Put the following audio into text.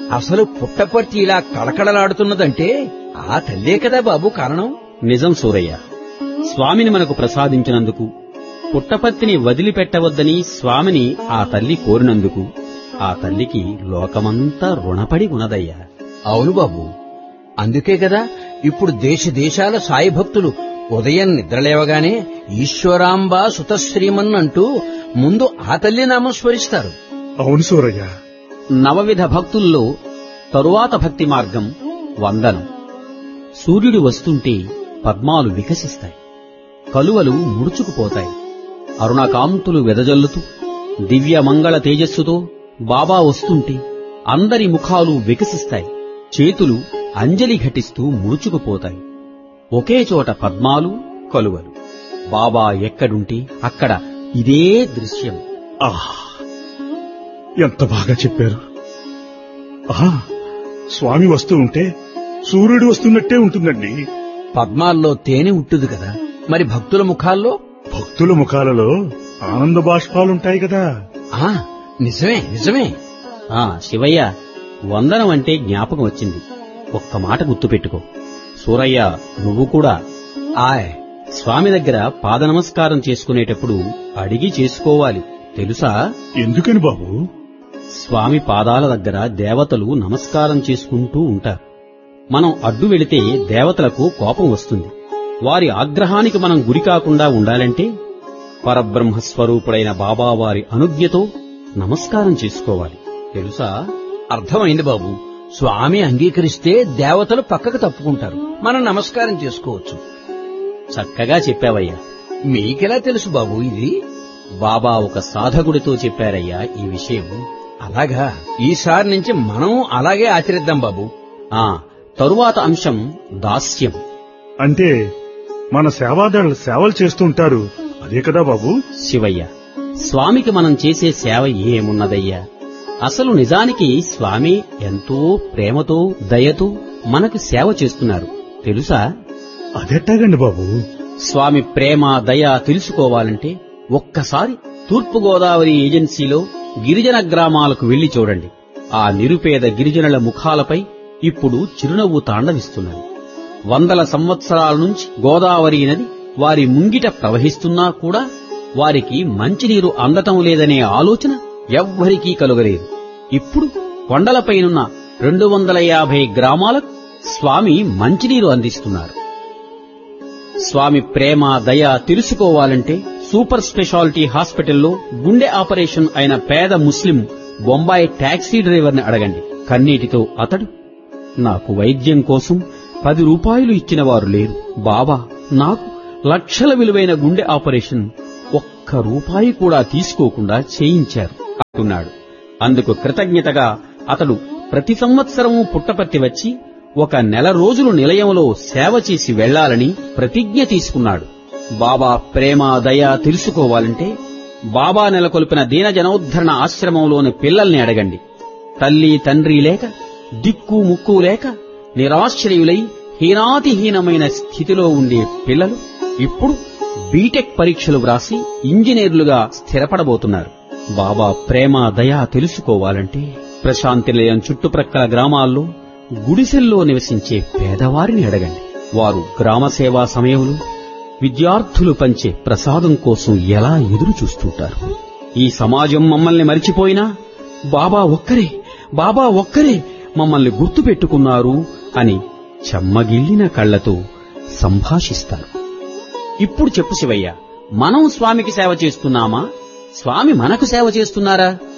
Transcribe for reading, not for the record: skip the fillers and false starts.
అసలు పుట్టపర్తి ఇలా కళకళలాడుతున్నదంటే ఆ తల్లే కదా బాబు కారణం. నిజం సూరయ్య. స్వామిని మనకు ప్రసాదించినందుకు, పుట్టపర్తిని వదిలిపెట్టవద్దని స్వామిని ఆ తల్లి కోరినందుకు ఆ తల్లికి లోకమంతా రుణపడి ఉన్నదయ్యా. అవును బాబు, అందుకే కదా ఇప్పుడు దేశ దేశాల సాయి భక్తులు ఉదయం నిద్రలేవగానే ఈశ్వరాంబా సుతశ్రీమన్ అంటూ ముందు ఆ తల్లి నామం స్మరిస్తారు. అవును సూరయ్య. నవవిధ భక్తుల్లో తరువాత భక్తి మార్గం వందనం. సూర్యుడు వస్తుంటే పద్మాలు వికసిస్తాయి, కలువలు ముడుచుకుపోతాయి. అరుణకాంతులు వెదజల్లుతూ దివ్య మంగళ తేజస్సుతో బాబా వస్తుంటే అందరి ముఖాలు వికసిస్తాయి, చేతులు అంజలి ఘటిస్తూ ముడుచుకుపోతాయి. ఒకే చోట పద్మాలు, కలువలు. బాబా ఎక్కడుంటే అక్కడ ఇదే దృశ్యం. ఎంత బాగా చెప్పారు. స్వామి వస్తూ ఉంటే సూర్యుడు వస్తున్నట్టే ఉంటుందండి. పద్మాల్లో తేనె ఉంటుంది కదా, మరి భక్తుల ముఖాల్లో? భక్తుల ముఖాలలో ఆనంద బాష్పాలుంటాయి కదా. నిజమే నిజమే. శివయ్య, వందనం అంటే జ్ఞాపకం వచ్చింది. ఒక్క మాట గుర్తుపెట్టుకో సూరయ్య, నువ్వు కూడా స్వామి దగ్గర పాద నమస్కారం చేసుకునేటప్పుడు అడిగి చేసుకోవాలి, తెలుసా? ఎందుకని బాబు? స్వామి పాదాల దగ్గర దేవతలు నమస్కారం చేసుకుంటూ ఉంటారు. మనం అడ్డు వెళితే దేవతలకు కోపం వస్తుంది. వారి ఆగ్రహానికి మనం గురికాకుండా ఉండాలంటే పరబ్రహ్మస్వరూపుడైన బాబావారి అనుజ్ఞతో నమస్కారం చేసుకోవాలి, తెలుసా? అర్థమైంది బాబు. స్వామి అంగీకరిస్తే దేవతలు పక్కకు తప్పుకుంటారు, మనం నమస్కారం చేసుకోవచ్చు. చక్కగా చెప్పావయ్యా. మీకెలా తెలుసు బాబు ఇది? బాబా ఒక సాధకుడితో చెప్పారయ్యా ఈ విషయం. అలాగా? ఈసారి నుంచి మనం అలాగే ఆచరిద్దాం బాబు. తరువాత అంశం దాస్యం. అంటే మన సేవాదారులు సేవలు చేస్తుంటారు, అదే కదా బాబు? శివయ్య, స్వామికి మనం చేసే సేవ ఏమున్నదయ్యా? అసలు నిజానికి స్వామి ఎంతో ప్రేమతో దయతో మనకు సేవ చేస్తున్నారు, తెలుసా? అదెట్టాగండి బాబు? స్వామి ప్రేమ దయ తెలుసుకోవాలంటే ఒక్కసారి తూర్పుగోదావరి ఏజెన్సీలో గిరిజన గ్రామాలకు వెళ్లి చూడండి. ఆ నిరుపేద గిరిజనుల ముఖాలపై ఇప్పుడు చిరునవ్వు తాండవిస్తున్నది. వందల సంవత్సరాల నుంచి గోదావరి నది వారి ముంగిట ప్రవహిస్తున్నా కూడా వారికి మంచినీరు అందటం లేదనే ఆలోచన ఎవ్వరికీ కలుగలేదు. ఇప్పుడు కొండలపైనున్న 250 గ్రామాలకు స్వామి మంచినీరు అందిస్తున్నారు. స్వామి ప్రేమ దయ తెలుసుకోవాలంటే సూపర్ స్పెషాలిటీ హాస్పిటల్లో గుండె ఆపరేషన్ అయిన పేద ముస్లిం బొంబాయి టాక్సీ డ్రైవర్ని అడగండి. కన్నీటితో అతడు, నాకు వైద్యం కోసం 10 రూపాయలు ఇచ్చిన వారు లేరు బాబా, నాకు లక్షల విలువైన గుండె ఆపరేషన్ 1 రూపాయి కూడా తీసుకోకుండా చేయించారు అంటున్నాడు. అందుకు కృతజ్ఞతగా అతడు ప్రతి సంవత్సరము పుట్టపర్తి వచ్చి 1 నెల రోజులు నిలయంలో సేవ చేసి వెళ్లాలని ప్రతిజ్ఞ తీసుకున్నాడు. బాబా ప్రేమ దయ తెలుసుకోవాలంటే బాబా నెలకొల్పిన దీనజనోద్ధరణ ఆశ్రమంలోని పిల్లల్ని అడగండి. తల్లి తండ్రి లేక, దిక్కు ముక్కు లేక, నిరాశ్రయులై హీనాతిహీనమైన స్థితిలో ఉండే పిల్లలు ఇప్పుడు బీటెక్ పరీక్షలు వ్రాసి ఇంజనీర్లుగా స్థిరపడబోతున్నారు. బాబా ప్రేమ దయ తెలుసుకోవాలంటే ప్రశాంతి నిలయం చుట్టుప్రక్కల గ్రామాల్లో గుడిసెల్లో నివసించే పేదవారిని అడగండి. వారు గ్రామ సేవా సమయంలో విద్యార్థులు పంచే ప్రసాదం కోసం ఎలా ఎదురు చూస్తుంటారు. ఈ సమాజం మమ్మల్ని మరిచిపోయినా బాబా ఒక్కరే మమ్మల్ని గుర్తుపెట్టుకున్నారు అని చెమ్మగిల్లిన కళ్లతో సంభాషిస్తారు. ఇప్పుడు చెప్పు శివయ్య, మనం స్వామికి సేవ చేస్తున్నామా, స్వామి మనకు సేవ చేస్తున్నారా?